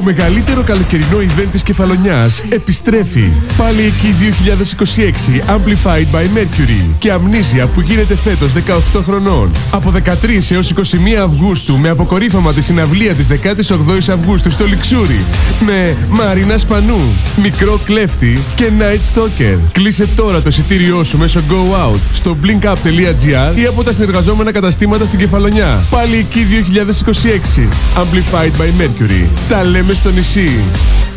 μεγαλύτερο καλοκαιρινό event της Κεφαλονιάς επιστρέφει. Πάλι εκεί 2026, Amplified by Mercury και Amnesia που γίνεται φέτος 18 χρονών. Από 13 έως 21 Αυγούστου με αποκορύφωμα τη συναυλία της 18ης Αυγούστου στο Λιξούρι με Μαρίνα Σπανού, Μικρό Κλέφτη και Night Stalker. Κλείσε τώρα το εισιτήριό σου μέσω Go Out στο blinkup.gr ή από τα συνεργαζόμενα καταστήματα στην Κεφαλονιά. Πάλι εκεί 2026, Amplified by Mercury. Τα λέμε στο νησί.